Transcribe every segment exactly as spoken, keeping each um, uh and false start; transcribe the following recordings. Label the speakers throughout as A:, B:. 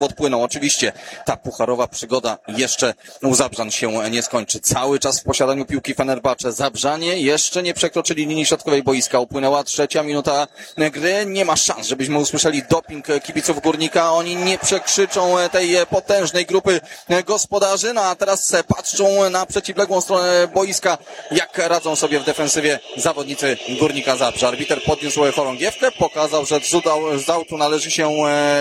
A: odpłyną. Oczywiście ta pucharowa przygoda jeszcze u Zabrzan się nie skończy. Cały czas w posiadaniu piłki Fenerbahce. Zabrzanie jeszcze nie przekroczyli linii środkowej boiska. Upłynęła trzecia minuta gry. Nie ma szans, żebyśmy usłyszeli doping kibiców Górnika. Oni nie przekrzyczą tej potężnej grupy gospodarzy. No a teraz patrzą na przeciwległą stronę boiska, jak radzą sobie w defensywie zawodnicy Górnika Zabrze. Arbiter podniósł chorągiewkę, pokazał, że rzut z autu należy się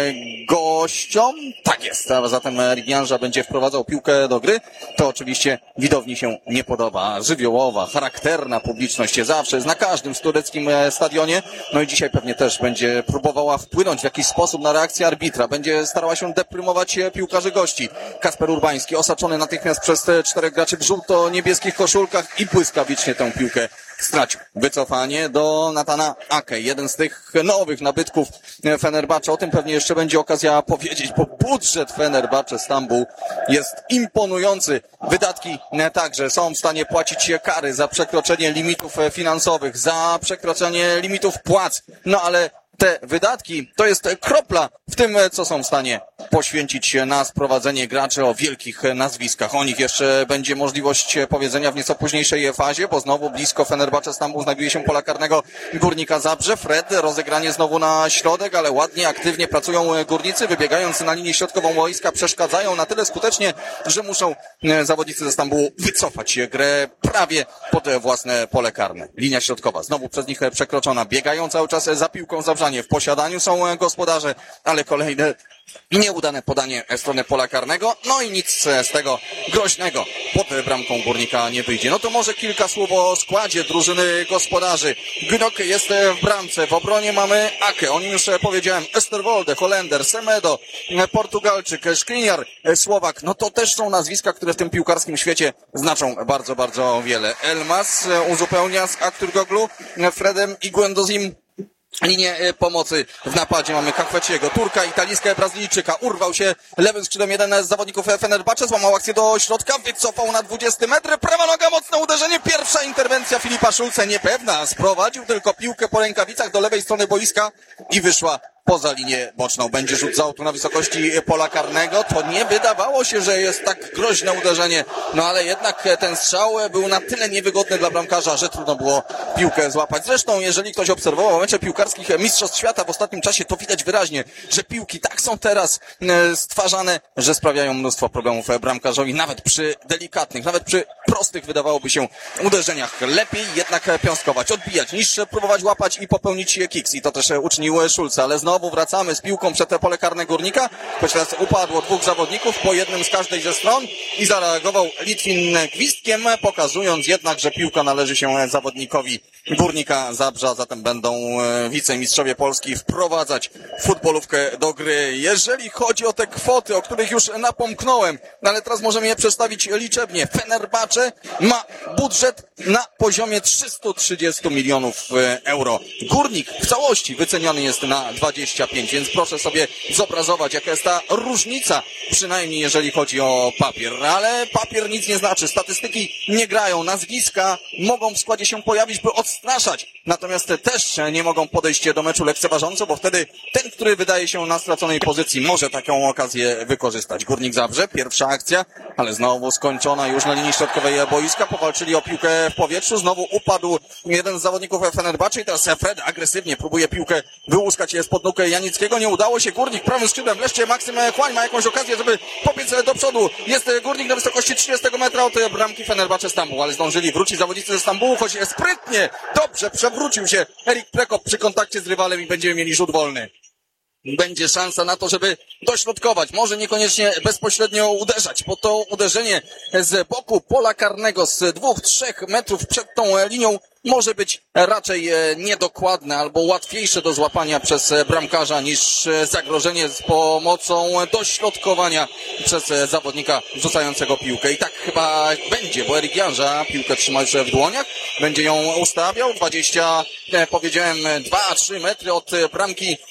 A: gościom. Tak jest, a zatem Erik Janża będzie wprowadzał piłkę do gry. To oczywiście widowni się nie podoba. Żywiołowa, charakterna publiczność zawsze jest na każdym tureckim stadionie. No i dzisiaj pewnie też będzie próbowała wpłynąć w jakiś sposób na reakcję arbitra. Będzie starała się deprymować piłkarzy gości. Kasper Urbański osaczony natychmiast przez czterech graczy w żółto-niebieskich koszulkach i błyskawicznie tę piłkę stracił. Wycofanie do Natana Ake. Jeden z tych nowych nabytków Fenerbahce. O tym pewnie jeszcze będzie okazja powiedzieć, bo budżet Fenerbahce Stambuł jest imponujący. Wydatki także są w stanie płacić kary za przekroczenie limitów finansowych, za przekroczenie limitów płac. No ale te wydatki to jest kropla w tym, co są w stanie poświęcić na sprowadzenie graczy o wielkich nazwiskach. O nich jeszcze będzie możliwość powiedzenia w nieco późniejszej fazie, bo znowu blisko Fenerbahce Stambuł znajduje się pola karnego Górnika Zabrze. Fred, rozegranie znowu na środek, ale ładnie, aktywnie pracują górnicy, wybiegając na linię środkową boiska, przeszkadzają na tyle skutecznie, że muszą zawodnicy ze Stambułu wycofać grę prawie pod własne pole karne. Linia środkowa znowu przez nich przekroczona, biegają cały czas za piłką Zabrzanie. W posiadaniu są gospodarze, ale kolejne nieudane podanie w stronę pola karnego. No i nic z tego groźnego pod bramką Górnika nie wyjdzie. No to może kilka słów o składzie drużyny gospodarzy. Gnok jest w bramce. W obronie mamy Ake. O nim już powiedziałem. Esterwolde, Holender, Semedo, Portugalczyk, Skriniar, Słowak. No to też są nazwiska, które w tym piłkarskim świecie znaczą bardzo, bardzo wiele. Elmas uzupełnia z Aktürkoğlu, Fredem i Guendouzi. Linię pomocy w napadzie mamy Kachweciego, Turka, Italijska, Brazylijczyka. Urwał się lewym skrzydłem jeden z zawodników Fenerbahce, złamał akcję do środka, wycofał na dwudziesty metr, prawa noga, mocne uderzenie, pierwsza interwencja Filipa Szulce, niepewna, sprowadził tylko piłkę po rękawicach do lewej strony boiska i wyszła poza linię boczną. Będzie rzut z autu na wysokości pola karnego. To nie wydawało się, że jest tak groźne uderzenie, no ale jednak ten strzał był na tyle niewygodny dla bramkarza, że trudno było piłkę złapać. Zresztą, jeżeli ktoś obserwował mecze piłkarskich Mistrzostw Świata w ostatnim czasie, to widać wyraźnie, że piłki tak są teraz stwarzane, że sprawiają mnóstwo problemów bramkarzowi, nawet przy delikatnych, nawet przy prostych, wydawałoby się, uderzeniach. Lepiej jednak piąskować, odbijać, niż próbować łapać i popełnić kiks. I to też uczynił Szulce, ale znowu wracamy z piłką przed pole karne Górnika, choć teraz upadło dwóch zawodników, po jednym z każdej ze stron i zareagował Litwin gwizdkiem, pokazując jednak, że piłka należy się zawodnikowi Górnika Zabrza, zatem będą wicemistrzowie Polski wprowadzać futbolówkę do gry. Jeżeli chodzi o te kwoty, o których już napomknąłem, ale teraz możemy je przedstawić liczebnie. Fenerbahce ma budżet na poziomie trzysta trzydzieści milionów euro. Górnik w całości wyceniony jest na dwadzieścia pięć, więc proszę sobie zobrazować, jaka jest ta różnica, przynajmniej jeżeli chodzi o papier. Ale papier nic nie znaczy, statystyki nie grają, nazwiska mogą w składzie się pojawić, by odstraszać, natomiast też nie mogą podejść do meczu lekceważąco, bo wtedy ten, który wydaje się na straconej pozycji, może taką okazję wykorzystać. Górnik Zabrze, pierwsza akcja, ale znowu skończona już na linii środkowej boiska, powalczyli o piłkę w powietrzu, znowu upadł jeden z zawodników Fenerbahce i teraz Fred agresywnie próbuje piłkę wyłuskać spod nóg Janickiego, nie udało się. Górnik prawym skrzydłem, wreszcie Maksym Chłań ma jakąś okazję, żeby pobiec do przodu. Jest Górnik na wysokości trzydziestego metra od bramki Fenerbahce Stambuł, ale zdążyli wrócić zawodnicy ze Stambułu, choć sprytnie, dobrze przewrócił się Erik Prekop przy kontakcie z rywalem i będziemy mieli rzut wolny. Będzie szansa na to, żeby dośrodkować, może niekoniecznie bezpośrednio uderzać, bo to uderzenie z boku pola karnego z dwóch, trzech metrów przed tą linią może być raczej niedokładne albo łatwiejsze do złapania przez bramkarza niż zagrożenie z pomocą dośrodkowania przez zawodnika rzucającego piłkę. I tak chyba będzie, bo Erik Janża piłkę trzyma już w dłoniach, będzie ją ustawiał, dwadzieścia, powiedziałem, dwa trzy metry od bramki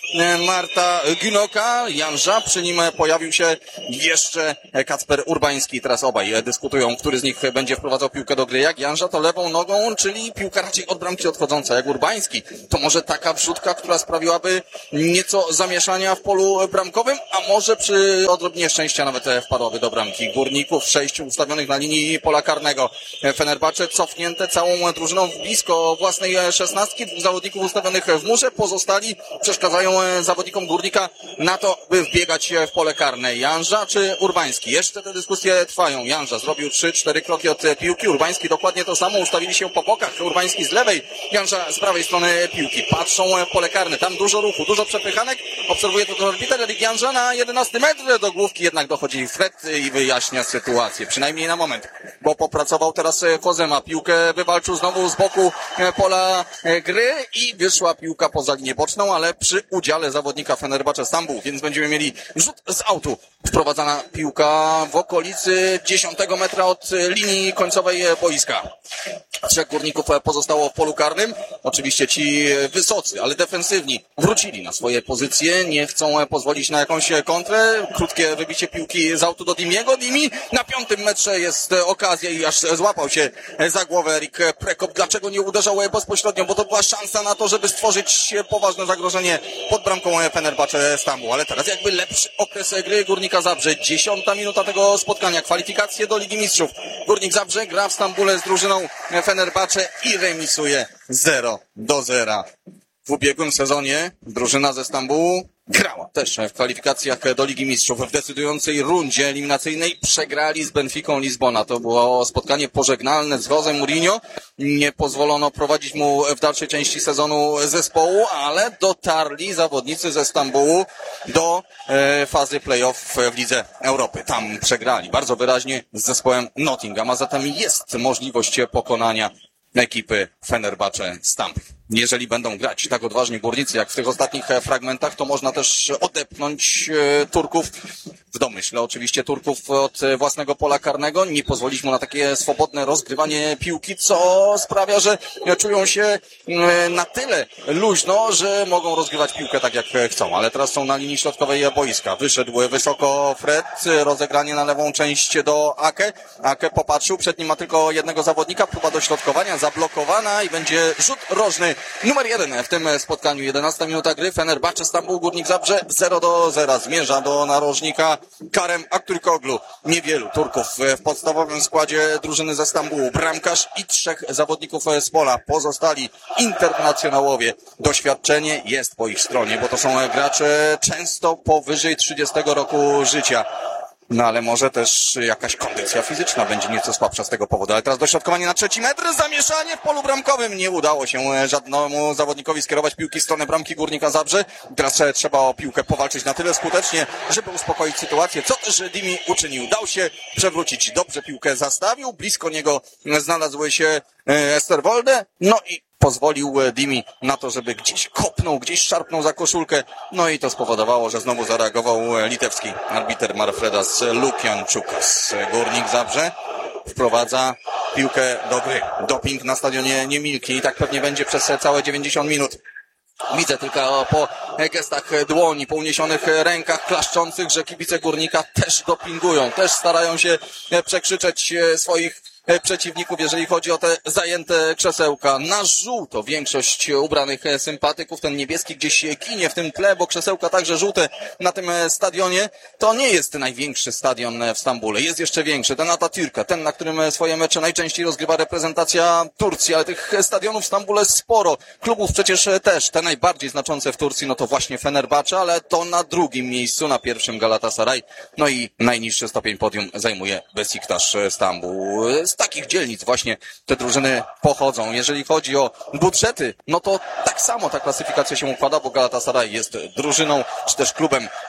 A: Marta Ginoka, Janża, przy nim pojawił się jeszcze Kacper Urbański. Teraz obaj dyskutują, który z nich będzie wprowadzał piłkę do gry. Jak Janża, to lewą nogą, czyli piłka raczej od bramki odchodząca. Jak Urbański, to może taka wrzutka, która sprawiłaby nieco zamieszania w polu bramkowym, a może przy odrobinie szczęścia nawet wpadłaby do bramki. Górników sześciu ustawionych na linii pola karnego. Fenerbahce cofnięte całą drużyną blisko własnej szesnastki, dwóch zawodników ustawionych w murze, pozostali przeszkadzają zawodnikom Górnika na to, by wbiegać w pole karne. Janża czy Urbański? Jeszcze te dyskusje trwają. Janża zrobił trzy cztery kroki od piłki, Urbański dokładnie to samo, ustawili się po bokach, Urbański z lewej, Janża z prawej strony piłki. Patrzą w pole karne, tam dużo ruchu, dużo przepychanek, obserwuje to arbiter, Erik Janża na jedenasty metr, do główki jednak dochodzi Fred i wyjaśnia sytuację, przynajmniej na moment, bo popracował teraz Kozema, piłkę wywalczył znowu z boku pola gry i wyszła piłka poza linię boczną, ale przy udziale zawodnika Fenerbahce Stambuł, więc będziemy mieli rzut z autu. Wprowadzana piłka w okolicy dziesiątego metra od linii końcowej boiska. Trzech górników pozostało w polu karnym. Oczywiście ci wysocy, ale defensywni wrócili na swoje pozycje, nie chcą pozwolić na jakąś kontrę. Krótkie wybicie piłki z autu do Dimiego. Dimi na piątym metrze jest okazja i aż złapał się za głowę Erik Prekop. Dlaczego nie uderzał bezpośrednio? Bo to była szansa na to, żeby stworzyć poważne zagrożenie pod bramką Fenerbahce Stambuł. Ale teraz jakby lepszy okres gry Górnika Zabrze. Dziesiąta minuta tego spotkania. Kwalifikacje do Ligi Mistrzów. Górnik Zabrze gra w Stambule z drużyną Fenerbahce i remisuje zero do zera. W ubiegłym sezonie drużyna ze Stambułu grała też w kwalifikacjach do Ligi Mistrzów. W decydującej rundzie eliminacyjnej przegrali z Benficą Lizbona. To było spotkanie pożegnalne z José Mourinho. Nie pozwolono prowadzić mu w dalszej części sezonu zespołu, ale dotarli zawodnicy ze Stambułu do e, fazy play-off w Lidze Europy. Tam przegrali bardzo wyraźnie z zespołem Nottingham, a zatem jest możliwość pokonania ekipy Fenerbahce Stambuł. Jeżeli będą grać tak odważnie górnicy jak w tych ostatnich fragmentach, to można też odepchnąć e, Turków, w domyśle oczywiście Turków, od własnego pola karnego, nie pozwolić mu na takie swobodne rozgrywanie piłki, co sprawia, że czują się e, na tyle luźno, że mogą rozgrywać piłkę tak jak chcą. Ale teraz są na linii środkowej boiska. Wyszedł wysoko Fred, rozegranie na lewą część do Ake. Ake popatrzył, przed nim ma tylko jednego zawodnika, próba dośrodkowania zablokowana i będzie rzut rożny numer jeden w tym spotkaniu. jedenasta minuta gry. Fenerbahce Stambuł, Górnik Zabrze zero do zera. Zmierza do narożnika Karem Aktürkoğlu. Niewielu Turków w podstawowym składzie drużyny ze Stambułu. Bramkarz i trzech zawodników z pola. Pozostali internacjonałowie. Doświadczenie jest po ich stronie, bo to są gracze często powyżej trzydziestego roku życia. No ale może też jakaś kondycja fizyczna będzie nieco słabsza z tego powodu. Ale teraz dośrodkowanie na trzeci metr, zamieszanie w polu bramkowym. Nie udało się żadnemu zawodnikowi skierować piłki w stronę bramki Górnika Zabrze. Teraz trzeba o piłkę powalczyć na tyle skutecznie, żeby uspokoić sytuację, co też Dimi uczynił. Dał się przewrócić, dobrze piłkę zastawił, blisko niego znalazły się Esterwolde, no i pozwolił Dimi na to, żeby gdzieś kopnął, gdzieś szarpnął za koszulkę, no i to spowodowało, że znowu zareagował litewski arbiter Marfredas Lukiančukas. Górnik Zabrze wprowadza piłkę do gry. Doping na stadionie nie milknie i tak pewnie będzie przez całe dziewięćdziesiąt minut. Widzę tylko po gestach dłoni, po uniesionych rękach klaszczących, że kibice Górnika też dopingują, też starają się przekrzyczeć swoich przeciwników, jeżeli chodzi o te zajęte krzesełka. Na żółto większość ubranych sympatyków, ten niebieski gdzieś ginie w tym tle, bo krzesełka także żółte na tym stadionie. To nie jest największy stadion w Stambule, jest jeszcze większy, ten Atatürk, ten, na którym swoje mecze najczęściej rozgrywa reprezentacja Turcji, ale tych stadionów w Stambule sporo, klubów przecież też, te najbardziej znaczące w Turcji, no to właśnie Fenerbahce, ale to na drugim miejscu, na pierwszym Galatasaray, no i najniższy stopień podium zajmuje Besiktas Stambuł. Z takich dzielnic właśnie te drużyny pochodzą. Jeżeli chodzi o budżety, no to tak samo ta klasyfikacja się układa, bo Galatasaray jest drużyną, czy też klubem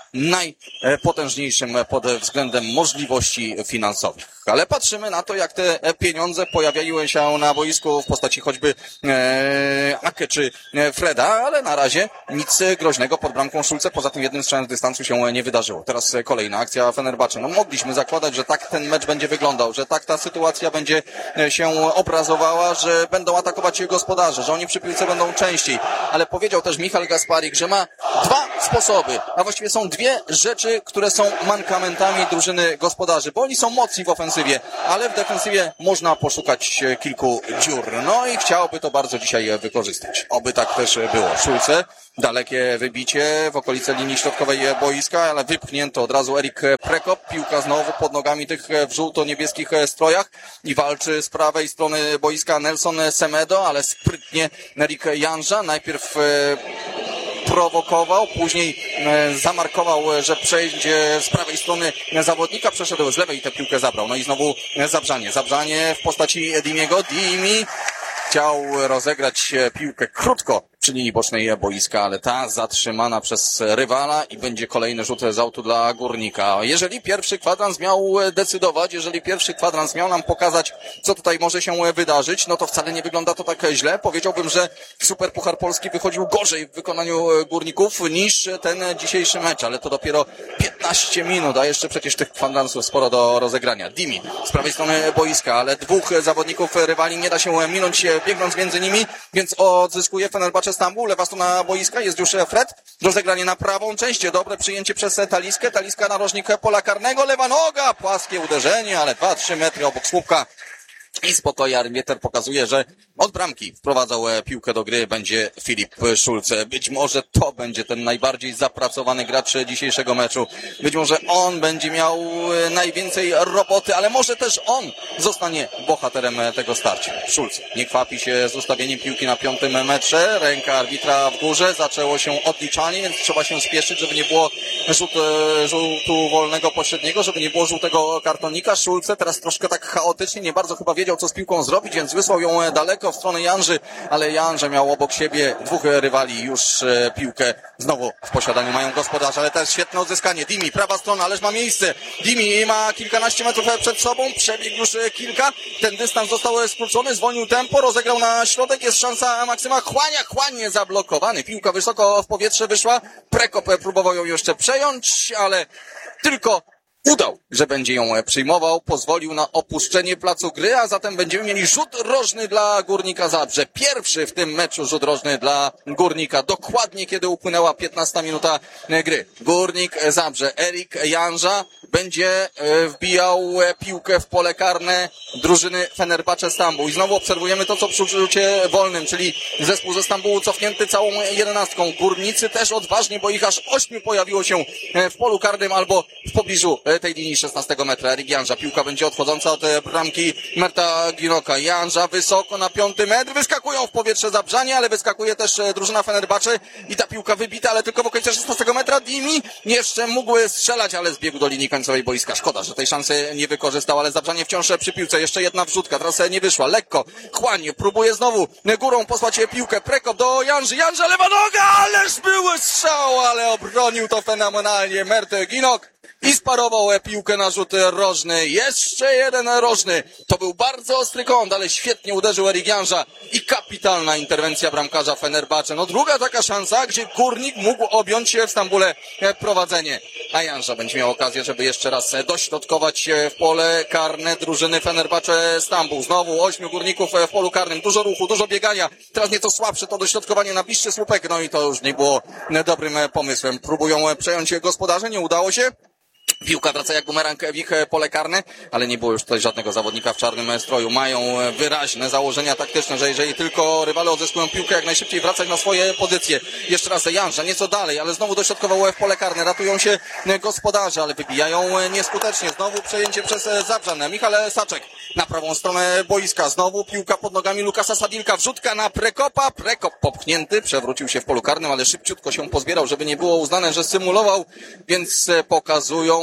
A: najpotężniejszym pod względem możliwości finansowych. Ale patrzymy na to, jak te pieniądze pojawiały się na boisku w postaci choćby e, Ake czy Freda, ale na razie nic groźnego pod bramką Szulce, poza tym jednym strzałem z dystansu się nie wydarzyło. Teraz kolejna akcja Fenerbahce. No mogliśmy zakładać, że tak ten mecz będzie wyglądał, że tak ta sytuacja będzie się obrazowała, że będą atakować gospodarze, że oni przy piłce będą częściej, ale powiedział też Michal Gasparik, że ma dwa sposoby, a właściwie są dwie rzeczy, które są mankamentami drużyny gospodarzy, bo oni są mocni w ofensywie, ale w defensywie można poszukać kilku dziur. No i chciałby to bardzo dzisiaj wykorzystać. Oby tak też było. Szulce, dalekie wybicie w okolice linii środkowej boiska, ale wypchnięto od razu Erik Prekop. Piłka znowu pod nogami tych w żółto-niebieskich strojach i walczy z prawej strony boiska Nelson Semedo, ale sprytnie Erik Janża. Najpierw prowokował, później zamarkował, że przejdzie z prawej strony zawodnika, przeszedł z lewej i tę piłkę zabrał. No i znowu Zabrzanie. Zabrzanie w postaci Dimiego. Dimi chciał rozegrać piłkę krótko przy linii bocznej boiska, ale ta zatrzymana przez rywala i będzie kolejny rzut z autu dla Górnika. Jeżeli pierwszy kwadrans miał decydować, jeżeli pierwszy kwadrans miał nam pokazać, co tutaj może się wydarzyć, no to wcale nie wygląda to tak źle. Powiedziałbym, że Super Puchar Polski wychodził gorzej w wykonaniu Górników niż ten dzisiejszy mecz, ale to dopiero piętnaście minut, a jeszcze przecież tych kwadransów sporo do rozegrania. Dimi z prawej strony boiska, ale dwóch zawodników rywali nie da się minąć biegnąc między nimi, więc odzyskuje Fenerbahce Stambuł. Lewa strona boiska, jest już Fred. Rozegranie na prawą część. Dobre przyjęcie przez Taliskę. Taliska narożnik pola karnego. Lewa noga. Płaskie uderzenie, ale dwa trzy metry obok słupka. I spokojnie arbiter pokazuje, że od bramki wprowadzał piłkę do gry będzie Filip Szulce. Być może to będzie ten najbardziej zapracowany gracz dzisiejszego meczu. Być może on będzie miał najwięcej roboty, ale może też on zostanie bohaterem tego starcia. Szulce nie kwapi się z ustawieniem piłki na piątym metrze. Ręka arbitra w górze. Zaczęło się odliczanie, więc trzeba się spieszyć, żeby nie było rzut, rzutu wolnego pośredniego, żeby nie było żółtego kartonika. Szulce teraz troszkę tak chaotycznie, nie bardzo chyba wiedział, co z piłką zrobić, więc wysłał ją daleko w stronę Janży, ale Janże miał obok siebie dwóch rywali, już e, piłkę znowu w posiadaniu mają gospodarze, ale też świetne odzyskanie. Dimi, prawa strona, ależ ma miejsce. Dimi ma kilkanaście metrów przed sobą, przebiegł już kilka, ten dystans został skrócony, zwolnił tempo, rozegrał na środek, jest szansa Maksyma Chłania, Chłanie zablokowany, piłka wysoko w powietrze wyszła, Prekop próbował ją jeszcze przejąć, ale tylko udał, że będzie ją przyjmował, pozwolił na opuszczenie placu gry, a zatem będziemy mieli rzut rożny dla Górnika Zabrze. Pierwszy w tym meczu rzut rożny dla Górnika, dokładnie kiedy upłynęła piętnasta minuta gry. Górnik Zabrze, Erik Janża będzie wbijał piłkę w pole karne drużyny Fenerbahce Stambuł. I znowu obserwujemy to, co przy rzucie wolnym, czyli zespół ze Stambułu cofnięty całą jedenastką. Górnicy też odważnie, bo ich aż ośmiu pojawiło się w polu karnym albo w pobliżu tej linii szesnastego metra. Erik Janża. Piłka będzie odchodząca od bramki Merta Ginoka. Janża wysoko na piąty metr. Wyskakują w powietrze Zabrzanie, ale wyskakuje też drużyna Fenerbahce i ta piłka wybita, ale tylko w okolicy szesnastego metra. Dimi jeszcze mógł strzelać, ale zbiegł do linii końcowej boiska. Szkoda, że tej szansy nie wykorzystał, ale Zabrzanie wciąż przy piłce. Jeszcze jedna wrzutka. Teraz nie wyszła. Lekko. Chłanie próbuje znowu górą posłać piłkę. Prekop do Janży. Janża, lewa noga, ależ był strzał, ale obronił to fenomenalnie Mert Ginok. I sparował piłkę na rzut rożny. Jeszcze jeden rożny. To był bardzo ostry kąt, ale świetnie uderzył Erik Janża. I kapitalna interwencja bramkarza Fenerbahce. No druga taka szansa, gdzie Górnik mógł objąć w Stambule prowadzenie. A Janża będzie miał okazję, żeby jeszcze raz dośrodkować w pole karne drużyny Fenerbahce Stambuł. Znowu ośmiu górników w polu karnym. Dużo ruchu, dużo biegania. Teraz nieco słabsze to dośrodkowanie na bliższy słupek. No i to już nie było dobrym pomysłem. Próbują przejąć gospodarze, nie udało się. Piłka wraca jak bumerang w ich pole karne, ale nie było już tutaj żadnego zawodnika w czarnym stroju. Mają wyraźne założenia taktyczne, że jeżeli tylko rywale odzyskują piłkę, jak najszybciej wracać na swoje pozycje. Jeszcze raz Janża, nieco dalej, ale znowu dośrodkował w pole karne. Ratują się gospodarze, ale wybijają nieskutecznie. Znowu przejęcie przez Zabrzan. Michał Saczek na prawą stronę boiska. Znowu piłka pod nogami Lukasa Sadilka. Wrzutka na Prekopa. Prekop popchnięty, przewrócił się w polu karnym, ale szybciutko się pozbierał, żeby nie było uznane, że symulował, więc pokazują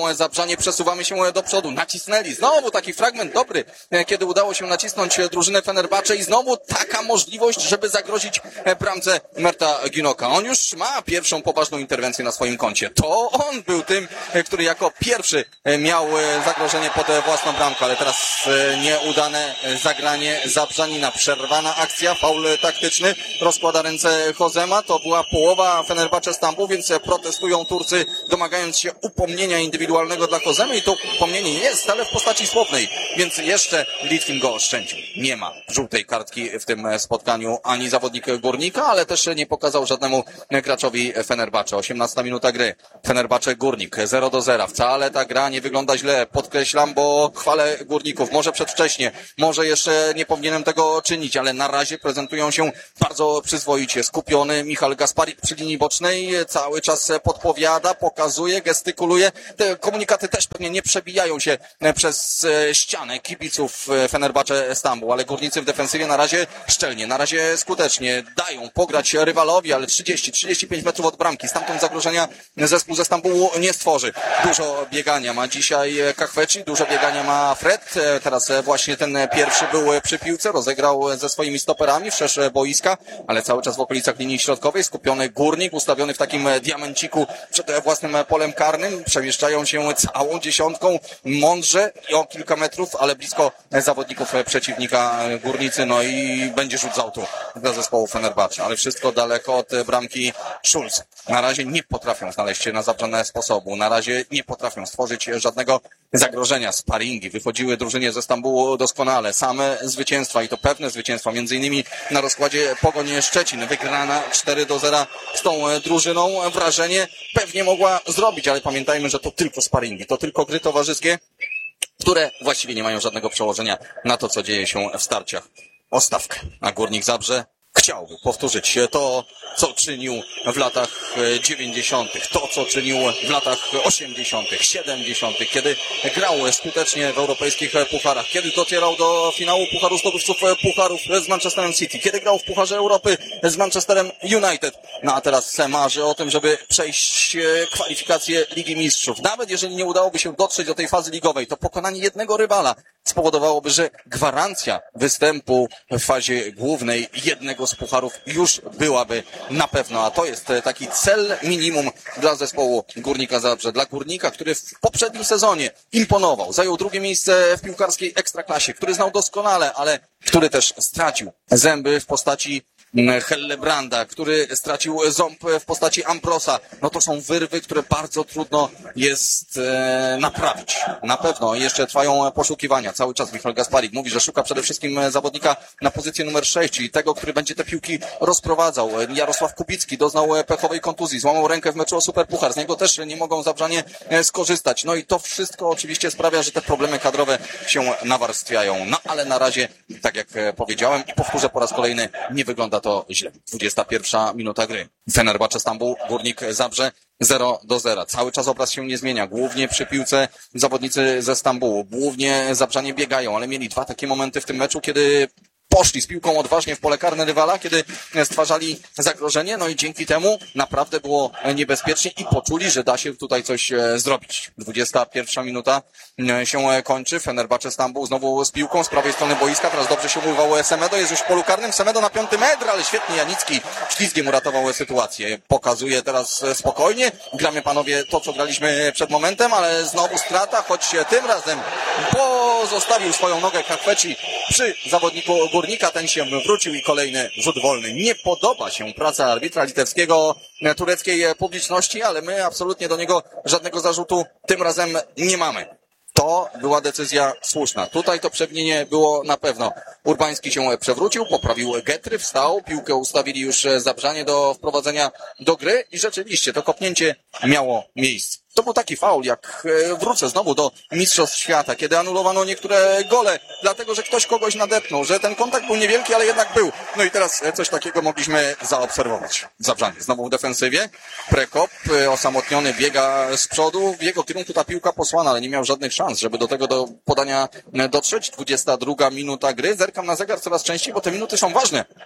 A: wygrają Zabrzanie, przesuwamy się do przodu, nacisnęli, znowu taki fragment dobry, kiedy udało się nacisnąć drużynę Fenerbahce i znowu taka możliwość, żeby zagrozić bramce Merta Günoka. On już ma pierwszą poważną interwencję na swoim koncie. To on był tym, który jako pierwszy miał zagrożenie pod własną bramkę, ale teraz nieudane zagranie Zabrzanina, przerwana akcja, faul taktyczny, rozkłada ręce Hozema, to była połowa Fenerbahce Stambuł, więc protestują Turcy, domagając się upomnienia indywidualnego dla Hozemy i to upomnienie jest, ale w postaci słownej, więc jeszcze Litwin go oszczędził. Nie ma żółtej kartki w tym spotkaniu ani zawodnik Górnika, ale też nie pokazał żadnemu graczowi Fenerbahce. osiemnasta minuta gry. Fenerbahce Górnik zero do zera. Wcale ta gra nie wygląda źle, podkreślam, bo chwalę Górników. Może przedwcześnie, może jeszcze nie powinienem tego czynić, ale na razie prezentują się bardzo przyzwoicie. Skupiony Michal Gasparik przy linii bocznej cały czas podpowiada, pokazuje, gestykuluje. Te komunikaty też pewnie nie przebijają się przez ścianę kibiców Fenerbahce Stambuł, ale Górnicy w defensywie na razie szczelnie, na razie skutecznie dają pograć rywalowi, ale trzydzieści trzydzieści pięć metrów od bramki. Stamtąd zagrożenia zespół ze Stambułu nie stworzy. Dużo biegania ma dzisiaj Kahveci, dużo biegania ma Fred. Teraz właśnie ten pierwszy był przy piłce, rozegrał ze swoimi stoperami wszerz boiska, ale cały czas w okolicach linii środkowej. Skupiony Górnik, ustawiony w takim diamenciku przed własnym polem karnym. Przemieszczają się całą dziesiątką, mądrze i o kilka metrów, ale blisko zawodników przeciwnika Górnicy. No i będzie rzut z autu dla zespołu Fenerbahce, ale wszystko daleko od bramki Schulz. Na razie nie potrafią znaleźć się na zabrzane sposobu. Na razie nie potrafią stworzyć żadnego zagrożenia. Sparingi wychodziły drużynie ze Stambułu doskonale. Same zwycięstwa i to pewne zwycięstwa. Między innymi na rozkładzie Pogoń Szczecin. Wygrana cztery do zera z tą drużyną. Wrażenie pewnie mogła zrobić, ale pamiętajmy, że to tylko sparingi. To tylko gry towarzyskie, które właściwie nie mają żadnego przełożenia na to, co dzieje się w starciach o stawkę. A Górnik Zabrze chciałby powtórzyć to, co czynił w latach dziewięćdziesiątych, to, co czynił w latach osiemdziesiątych, siedemdziesiątych, kiedy grał skutecznie w europejskich pucharach, kiedy docierał do finału Pucharu Zdobywców Pucharów z Manchesterem City, kiedy grał w Pucharze Europy z Manchesterem United. No a teraz marzy o tym, żeby przejść kwalifikacje Ligi Mistrzów. Nawet jeżeli nie udałoby się dotrzeć do tej fazy ligowej, to pokonanie jednego rywala spowodowałoby, że gwarancja występu w fazie głównej jednego z pucharów już byłaby na pewno, a to jest taki cel minimum dla zespołu Górnika Zabrze, dla Górnika, który w poprzednim sezonie imponował, zajął drugie miejsce w piłkarskiej ekstraklasie, który znał doskonale, ale który też stracił zęby w postaci Hellebranda, który stracił ząb w postaci Ambrosa. No to są wyrwy, które bardzo trudno jest e, naprawić. Na pewno jeszcze trwają poszukiwania. Cały czas Michal Gasparik mówi, że szuka przede wszystkim zawodnika na pozycję numer sześć, czyli tego, który będzie te piłki rozprowadzał. Jarosław Kubicki doznał pechowej kontuzji, złamał rękę w meczu o Superpuchar. Z niego też nie mogą Zabrzanie skorzystać. No i to wszystko oczywiście sprawia, że te problemy kadrowe się nawarstwiają. No ale na razie, tak jak powiedziałem i powtórzę po raz kolejny, nie wygląda to źle. dwudziesta pierwsza minuta gry. Fenerbahce Stambuł, Górnik Zabrze zero do zera. Cały czas obraz się nie zmienia. Głównie przy piłce zawodnicy ze Stambułu. Głównie Zabrzanie biegają, ale mieli dwa takie momenty w tym meczu, kiedy poszli z piłką odważnie w pole karne rywala, kiedy stwarzali zagrożenie, no i dzięki temu naprawdę było niebezpiecznie i poczuli, że da się tutaj coś zrobić. dwudziesta pierwsza minuta się kończy. Fenerbahce Stambuł znowu z piłką z prawej strony boiska. Teraz dobrze się urywał Semedo, jest już w polu karnym. Semedo na piąty metr, ale świetnie Janicki ślizgiem uratował sytuację. Pokazuje teraz spokojnie. Gramy, panowie, to, co graliśmy przed momentem, ale znowu strata, choć tym razem pozostawił swoją nogę Kahveci przy zawodniku Górnika, ten się wrócił i kolejny rzut wolny. Nie podoba się praca arbitra litewskiego tureckiej publiczności, ale my absolutnie do niego żadnego zarzutu tym razem nie mamy. To była decyzja słuszna. Tutaj to przewinienie było na pewno. Urbański się przewrócił, poprawił getry, wstał, piłkę ustawili już Zabrzanie do wprowadzenia do gry i rzeczywiście to kopnięcie miało miejsce. To był taki faul, jak wrócę znowu do Mistrzostw Świata, kiedy anulowano niektóre gole, dlatego że ktoś kogoś nadepnął, że ten kontakt był niewielki, ale jednak był. No i teraz coś takiego mogliśmy zaobserwować. Zabrzanie znowu w defensywie. Prekop osamotniony biega z przodu, w jego kierunku ta piłka posłana, ale nie miał żadnych szans, żeby do tego do podania dotrzeć. dwudziesta druga minuta gry. Zerkam na zegar coraz częściej, bo te minuty są ważne.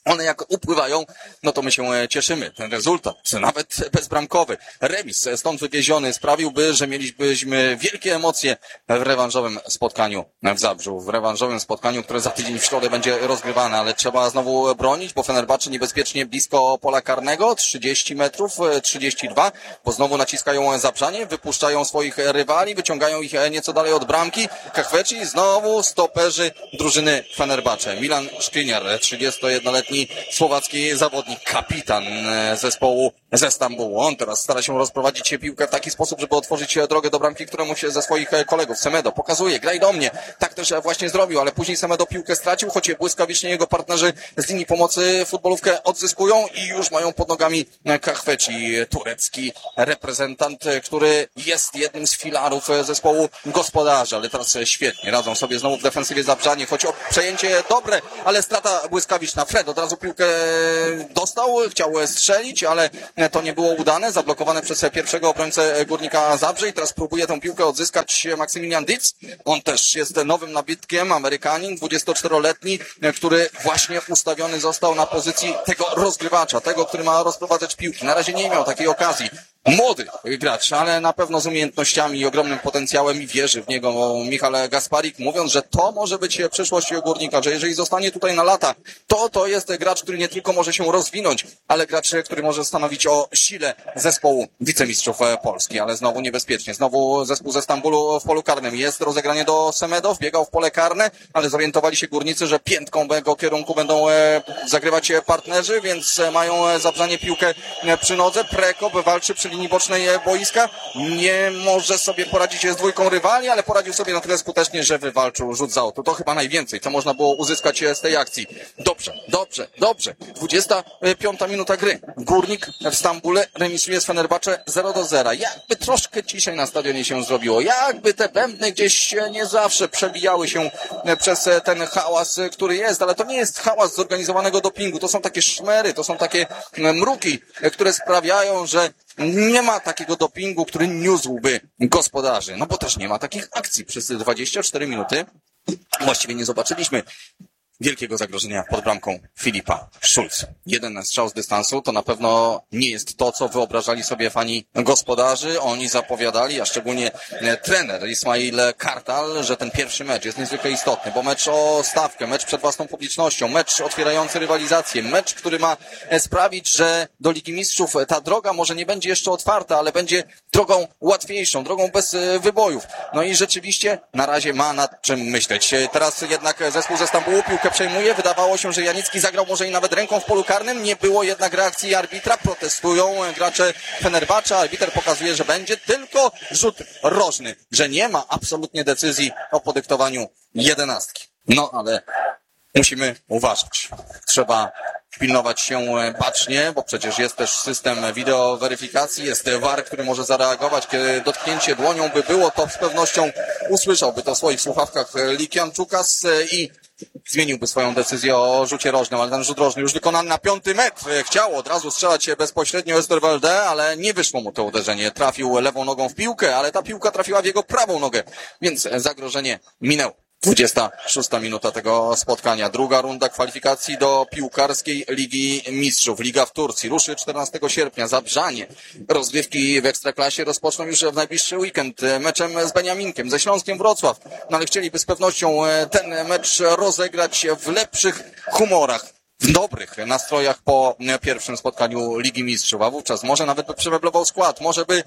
A: One jak upływają, no to my się cieszymy. Ten rezultat, nawet bezbramkowy, remis stąd wywieziony sprawiłby, że mielibyśmy wielkie emocje w rewanżowym spotkaniu w Zabrzu. W rewanżowym spotkaniu, które za tydzień w środę będzie rozgrywane, ale trzeba znowu bronić, bo Fenerbahce niebezpiecznie blisko pola karnego, trzydzieści metrów, trzydzieści dwa, bo znowu naciskają Zabrzanie, wypuszczają swoich rywali, wyciągają ich nieco dalej od bramki. Kahveci, znowu stoperzy drużyny Fenerbahce. Milan Skriniar, trzydziestojednoletni słowacki zawodnik, kapitan zespołu ze Stambułu. On teraz stara się rozprowadzić piłkę w taki sposób, żeby otworzyć drogę do bramki, któremu się ze swoich kolegów. Semedo pokazuje, graj do mnie. Tak też właśnie zrobił, ale później Semedo piłkę stracił, choć błyskawicznie jego partnerzy z linii pomocy futbolówkę odzyskują i już mają pod nogami Kahveci, turecki reprezentant, który jest jednym z filarów zespołu gospodarzy, ale teraz świetnie radzą sobie znowu w defensywie Zabrzanie, choć przejęcie dobre, ale strata błyskawiczna. Fred od razu piłkę dostał, chciał strzelić, ale to nie było udane, zablokowane przez pierwszego obrońcę Górnika Zabrze i teraz próbuje tę piłkę odzyskać Maksymilian Ditz. On też jest nowym nabytkiem, Amerykanin, dwudziestoczteroletni, który właśnie ustawiony został na pozycji tego rozgrywacza, tego, który ma rozprowadzać piłki. Na razie nie miał takiej okazji. Młody gracz, ale na pewno z umiejętnościami i ogromnym potencjałem i wierzy w niego Michał Gasparik, mówiąc, że to może być przyszłość Górnika, że jeżeli zostanie tutaj na lata, to to jest gracz, który nie tylko może się rozwinąć, ale gracz, który może stanowić o sile zespołu wicemistrzów Polski, ale znowu niebezpiecznie. Znowu zespół ze Stambulu w polu karnym. Jest rozegranie do Semedo, wbiegał w pole karne, ale zorientowali się górnicy, że piętką w jego kierunku będą zagrywać partnerzy, więc mają Zabrzanie piłkę przy nodze. Prekop walczy przy linii bocznej boiska. Nie może sobie poradzić z dwójką rywali, ale poradził sobie na tyle skutecznie, że wywalczył rzut z autu. To chyba najwięcej, co można było uzyskać z tej akcji. Dobrze, dobrze, dobrze. dwudziesta piąta minuta gry. Górnik w Stambule remisuje z Fenerbahce zero do zera. Jakby troszkę ciszej na stadionie się zrobiło. Jakby te bębny gdzieś nie zawsze przebijały się przez ten hałas, który jest, ale to nie jest hałas zorganizowanego dopingu. To są takie szmery, to są takie mruki, które sprawiają, że nie ma takiego dopingu, który niósłby gospodarzy. No bo też nie ma takich akcji. Przez dwadzieścia cztery minuty właściwie nie zobaczyliśmy wielkiego zagrożenia pod bramką Filipa Schulz. Jeden strzał z dystansu to na pewno nie jest to, co wyobrażali sobie fani gospodarzy. Oni zapowiadali, a szczególnie trener Ismail Kartal, że ten pierwszy mecz jest niezwykle istotny, bo mecz o stawkę, mecz przed własną publicznością, mecz otwierający rywalizację, mecz, który ma sprawić, że do Ligi Mistrzów ta droga może nie będzie jeszcze otwarta, ale będzie drogą łatwiejszą, drogą bez wybojów. No i rzeczywiście na razie ma nad czym myśleć. Teraz jednak zespół ze Stambułu piłkę przejmuje. Wydawało się, że Janicki zagrał może i nawet ręką w polu karnym. Nie było jednak reakcji arbitra. Protestują gracze Fenerbahce. Arbiter pokazuje, że będzie tylko rzut rożny, że nie ma absolutnie decyzji o podyktowaniu jedenastki. No ale musimy uważać. Trzeba pilnować się bacznie, bo przecież jest też system wideoweryfikacji, jest V A R, który może zareagować, kiedy dotknięcie dłonią by było, to z pewnością usłyszałby to w swoich słuchawkach Likian Czukas i zmieniłby swoją decyzję o rzucie rożnym, ale ten rzut rożny już wykonany na piąty metr. Chciał od razu strzelać bezpośrednio Westerwelde, ale nie wyszło mu to uderzenie. Trafił lewą nogą w piłkę, ale ta piłka trafiła w jego prawą nogę, więc zagrożenie minęło. dwudziesta szósta minuta tego spotkania. Druga runda kwalifikacji do piłkarskiej Ligi Mistrzów. Liga w Turcji ruszy czternastego sierpnia. Zabrzanie. Rozgrywki w Ekstraklasie rozpoczną już w najbliższy weekend meczem z Beniaminkiem, ze Śląskiem Wrocław. No ale chcieli by z pewnością ten mecz rozegrać w lepszych humorach, w dobrych nastrojach po pierwszym spotkaniu Ligi Mistrzów, a wówczas może nawet by przemeblował skład, może by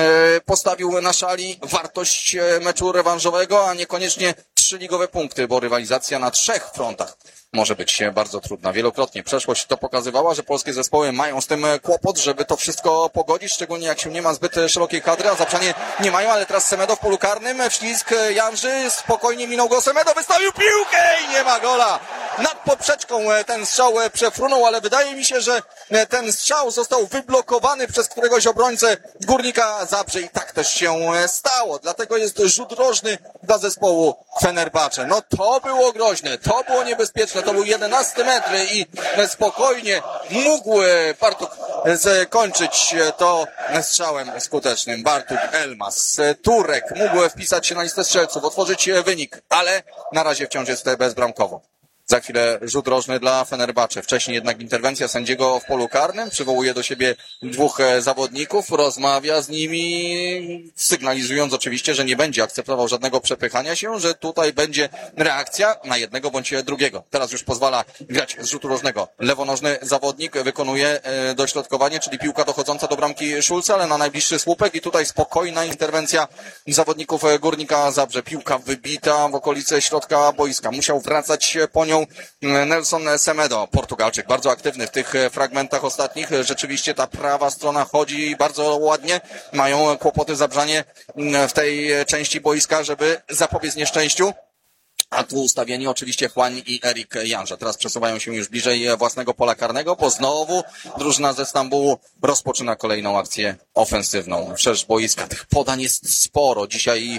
A: postawił na szali wartość meczu rewanżowego, a niekoniecznie trzy ligowe punkty, bo rywalizacja na trzech frontach może być bardzo trudna. Wielokrotnie przeszłość to pokazywała, że polskie zespoły mają z tym kłopot, żeby to wszystko pogodzić, szczególnie jak się nie ma zbyt szerokiej kadry, a Zabrzanie nie mają, ale teraz Semedo w polu karnym, wślizg Janży, spokojnie minął go Semedo, wystawił piłkę i nie ma gola. Nad poprzeczką ten strzał przefrunął, ale wydaje mi się, że ten strzał został wyblokowany przez któregoś obrońcę Górnika Zabrze i tak też się stało. Dlatego jest rzut rożny dla zespołu Fenerbahce. No to było groźne, to było niebezpieczne, to był jedenasty metr i spokojnie mógł Bartuk zakończyć to strzałem skutecznym. Bartuk Elmas, Turek mógł wpisać się na listę strzelców, otworzyć wynik, ale na razie wciąż jest bezbramkowo. Za chwilę rzut rożny dla Fenerbahce. Wcześniej jednak interwencja sędziego w polu karnym. Przywołuje do siebie dwóch zawodników. Rozmawia z nimi, sygnalizując oczywiście, że nie będzie akceptował żadnego przepychania się, że tutaj będzie reakcja na jednego bądź drugiego. Teraz już pozwala grać z rzutu rożnego. Lewonożny zawodnik wykonuje dośrodkowanie, czyli piłka dochodząca do bramki Szulca, ale na najbliższy słupek i tutaj spokojna interwencja zawodników Górnika Zabrze. Piłka wybita w okolice środka boiska. Musiał wracać po nią Nelson Semedo, Portugalczyk, bardzo aktywny w tych fragmentach ostatnich. Rzeczywiście ta prawa strona chodzi bardzo ładnie. Mają kłopoty Zabrzanie w tej części boiska, żeby zapobiec nieszczęściu. A tu ustawieni oczywiście Juan i Erik Janża. Teraz przesuwają się już bliżej własnego pola karnego, bo znowu drużyna ze Stambułu rozpoczyna kolejną akcję ofensywną. Wszerz boiska, tych podań jest sporo. Dzisiaj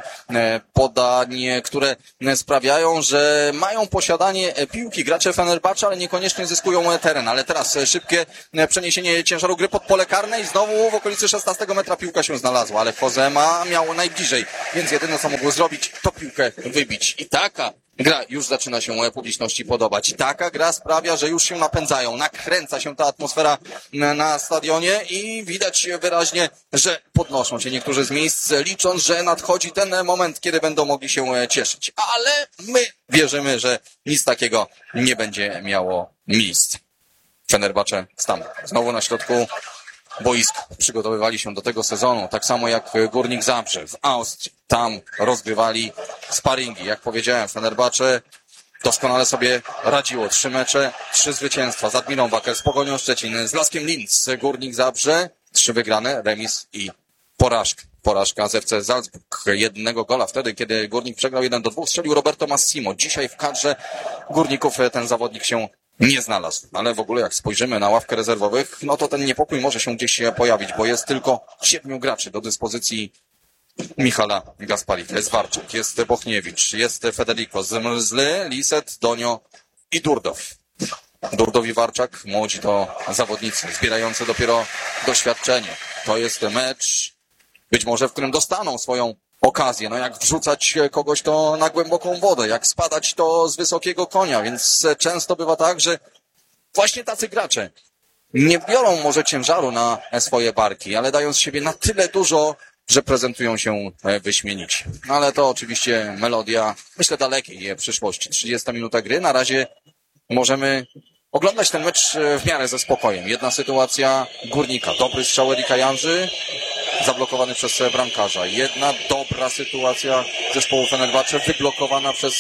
A: podań, które sprawiają, że mają posiadanie piłki gracze Fenerbahce, ale niekoniecznie zyskują teren. Ale teraz szybkie przeniesienie ciężaru gry pod pole karne i znowu w okolicy szesnastego metra piłka się znalazła, ale Josema miał najbliżej, więc jedyne co mógł zrobić, to piłkę wybić. I taka gra już zaczyna się publiczności podobać. Taka gra sprawia, że już się napędzają, nakręca się ta atmosfera na stadionie i widać wyraźnie, że podnoszą się niektórzy z miejsc, licząc, że nadchodzi ten moment, kiedy będą mogli się cieszyć. Ale my wierzymy, że nic takiego nie będzie miało miejsc. Fenerbahce Stambuł znowu na środku boiska. Przygotowywali się do tego sezonu, tak samo jak Górnik Zabrze w Austrii. Tam rozgrywali sparingi. Jak powiedziałem, Fenerbahce doskonale sobie radziło. Trzy mecze, trzy zwycięstwa. Z Admirą Wacker, z Pogonią Szczecin, z Laskiem Linz, Górnik Zabrze, trzy wygrane, remis i porażka. Porażka z F C Salzburg. Jednego gola wtedy, kiedy Górnik przegrał jeden do dwóch, strzelił Roberto Massimo. Dzisiaj w kadrze Górników ten zawodnik się nie znalazł, ale w ogóle jak spojrzymy na ławkę rezerwowych, no to ten niepokój może się gdzieś pojawić, bo jest tylko siedmiu graczy do dyspozycji Michala Gasparika. Jest Warczak, jest Bochniewicz, jest Federico Zmrzly, Liset, Donio i Durdow. Durdow i Warczak, młodzi to zawodnicy, zbierający dopiero doświadczenie. To jest mecz, być może w którym dostaną swoją okazję, no jak wrzucać kogoś to na głęboką wodę, jak spadać to z wysokiego konia, więc często bywa tak, że właśnie tacy gracze nie biorą może ciężaru na swoje barki, ale dają z siebie na tyle dużo, że prezentują się wyśmienicie. No ale to oczywiście melodia, myślę, dalekiej przyszłości. trzydziesta minuta gry, na razie możemy oglądać ten mecz w miarę ze spokojem. Jedna sytuacja Górnika, dobry strzał Erika Janży, zablokowany przez bramkarza. Jedna dobra sytuacja zespołu Fenerbahce, wyblokowana przez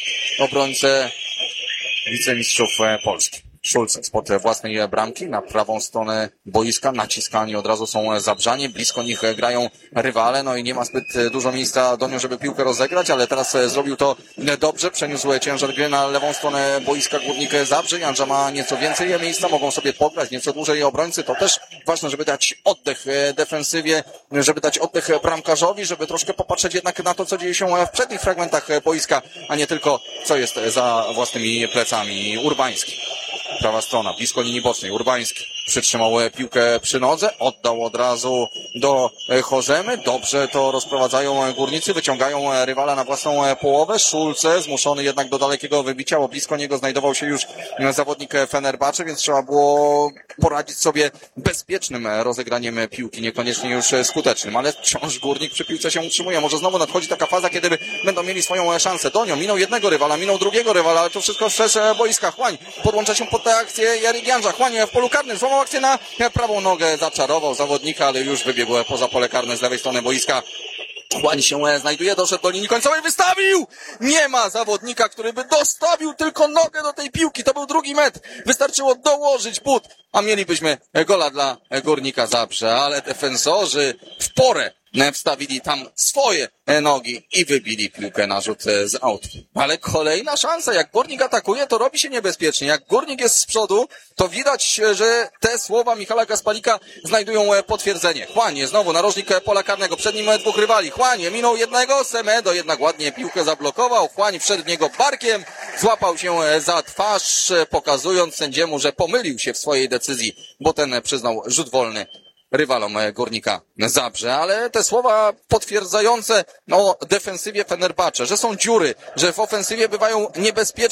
A: obrońcę wicemistrzów Polski. Szulce spod własnej bramki na prawą stronę boiska, naciskani od razu są Zabrzanie, blisko nich grają rywale, no i nie ma zbyt dużo miejsca do nią, żeby piłkę rozegrać, ale teraz zrobił to dobrze, przeniósł ciężar gry na lewą stronę boiska Górnik Zabrze. Janża ma nieco więcej miejsca, mogą sobie pograć nieco dłużej obrońcy, to też ważne, żeby dać oddech defensywie, żeby dać oddech bramkarzowi, żeby troszkę popatrzeć jednak na to, co dzieje się w przednich fragmentach boiska, a nie tylko co jest za własnymi plecami. Urbański. Prawa strona, blisko linii bocznej. Urbański przytrzymał piłkę przy nodze, oddał od razu do Josemy. Dobrze to rozprowadzają górnicy, wyciągają rywala na własną połowę. Szulce zmuszony jednak do dalekiego wybicia, bo blisko niego znajdował się już zawodnik Fenerbahce, więc trzeba było poradzić sobie bezpiecznym rozegraniem piłki, niekoniecznie już skutecznym, ale wciąż Górnik przy piłce się utrzymuje. Może znowu nadchodzi taka faza, kiedy będą mieli swoją szansę. Donio minął jednego rywala, minął drugiego rywala, ale to wszystko wszerz boiska. Chłań podłącza się pod tę akcję Erik Janża. Chłań w polu karnym, złamał akcję na prawą nogę, zaczarował zawodnika, ale już wybiegł poza pole karne z lewej strony boiska. Chłań się znajduje, doszedł do linii końcowej, wystawił! Nie ma zawodnika, który by dostawił tylko nogę do tej piłki. To był drugi metr. Wystarczyło dołożyć but, a mielibyśmy gola dla Górnika Zabrze, ale defensorzy w porę wstawili tam swoje nogi i wybili piłkę na rzut z autu. Ale kolejna szansa, jak Górnik atakuje, to robi się niebezpiecznie. Jak Górnik jest z przodu, to widać, że te słowa Michala Gasparika znajdują potwierdzenie. Chłanie znowu narożnik pola karnego, przed nim dwóch rywali. Chłanie minął jednego, Semedo jednak ładnie piłkę zablokował. Chłań wszedł w niego barkiem, złapał się za twarz, pokazując sędziemu, że pomylił się w swojej decyzji, bo ten przyznał rzut wolny rywalom Górnika Zabrze, ale te słowa potwierdzające o defensywie Fenerbahce, że są dziury, że w ofensywie bywają niebezpieczni,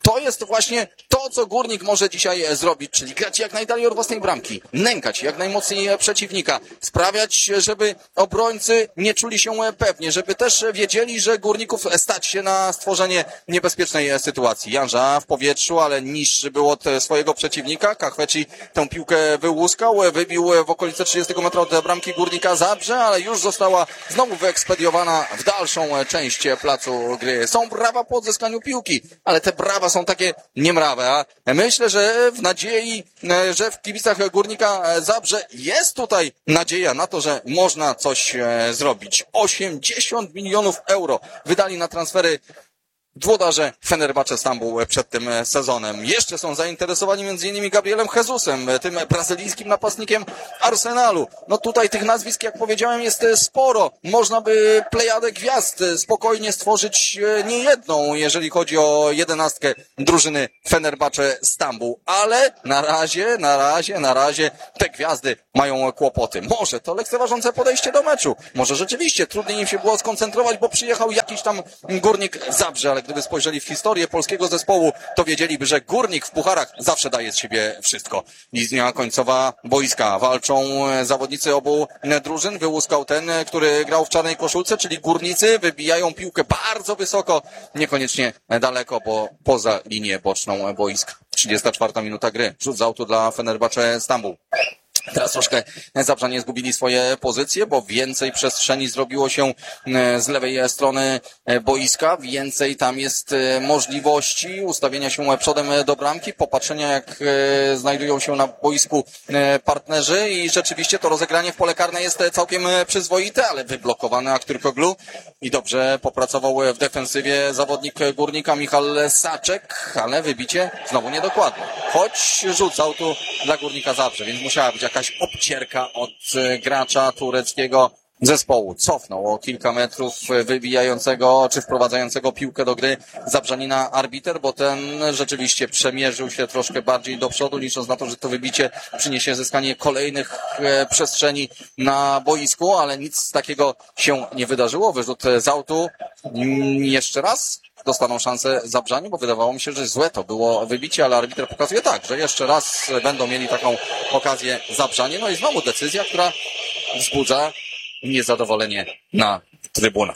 A: to jest właśnie to, co Górnik może dzisiaj zrobić, czyli grać jak najdalej od własnej bramki, nękać jak najmocniej przeciwnika, sprawiać, żeby obrońcy nie czuli się pewnie, żeby też wiedzieli, że Górników stać się na stworzenie niebezpiecznej sytuacji. Janża w powietrzu, ale niższy był od swojego przeciwnika. Kachweci tę piłkę wyłuskał, wybił w okolice trzydziestego metra od bramki Górnika Zabrze, ale już została znowu wyekspediowana w dalszą część placu gry. Są brawa po odzyskaniu piłki, ale te brawa są takie niemrawe, a myślę, że w nadziei, że w kibicach Górnika Zabrze jest tutaj nadzieja na to, że można coś zrobić. osiemdziesiąt milionów euro wydali na transfery włodarze Fenerbahce Stambuł przed tym sezonem. Jeszcze są zainteresowani między innymi Gabrielem Jesusem, tym brazylijskim napastnikiem Arsenalu. No tutaj tych nazwisk, jak powiedziałem, jest sporo. Można by plejadę gwiazd spokojnie stworzyć niejedną, jeżeli chodzi o jedenastkę drużyny Fenerbahce Stambuł. Ale na razie, na razie, na razie te gwiazdy mają kłopoty. Może to lekceważące podejście do meczu. Może rzeczywiście trudniej im się było skoncentrować, bo przyjechał jakiś tam Górnik Zabrze, ale gdyby spojrzeli w historię polskiego zespołu, to wiedzieliby, że Górnik w pucharach zawsze daje z siebie wszystko. Linia końcowa boiska. Walczą zawodnicy obu drużyn. Wyłuskał ten, który grał w czarnej koszulce, czyli Górnicy. Wybijają piłkę bardzo wysoko, niekoniecznie daleko, bo poza linię boczną boiska. trzydziesta czwarta minuta gry. Rzut z autu dla Fenerbahce Stambuł. Teraz troszkę Zabrzanie zgubili swoje pozycje, bo więcej przestrzeni zrobiło się z lewej strony boiska, więcej tam jest możliwości ustawienia się przodem do bramki, popatrzenia jak znajdują się na boisku partnerzy i rzeczywiście to rozegranie w pole karne jest całkiem przyzwoite, ale wyblokowany Aktürkoğlu i dobrze popracował w defensywie zawodnik Górnika Michal Saczek, ale wybicie znowu niedokładne. Choć rzucał tu dla Górnika Zabrze, więc musiała być jakaś obcierka od gracza tureckiego zespołu. Cofnął o kilka metrów wybijającego czy wprowadzającego piłkę do gry Zabrzanina arbiter, bo ten rzeczywiście przemierzył się troszkę bardziej do przodu, licząc na to, że to wybicie przyniesie zyskanie kolejnych przestrzeni na boisku, ale nic takiego się nie wydarzyło. Wyrzut z autu jeszcze raz. Dostaną szansę Zabrzanie, bo wydawało mi się, że złe to było wybicie, ale arbiter pokazuje tak, że jeszcze raz będą mieli taką okazję Zabrzanie. No i znowu decyzja, która wzbudza niezadowolenie na trybunach.